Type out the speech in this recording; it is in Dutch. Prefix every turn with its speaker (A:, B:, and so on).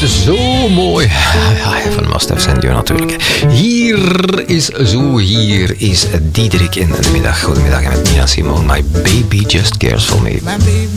A: zo mooi. Ja, van Must Have Sent You natuurlijk. Hier is Diederik in de middag. Goedemiddag met Nina Simone. My baby just cares for me.
B: My baby